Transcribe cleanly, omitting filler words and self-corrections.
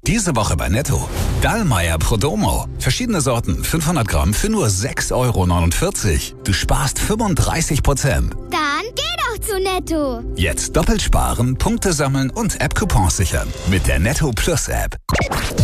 Diese Woche bei Netto. Dallmayr Prodomo. Verschiedene Sorten, 500 Gramm für nur 6,49 €. Du sparst 35%. Dann geh doch zu Netto. Jetzt doppelt sparen, Punkte sammeln und App-Coupons sichern. Mit der Netto Plus App.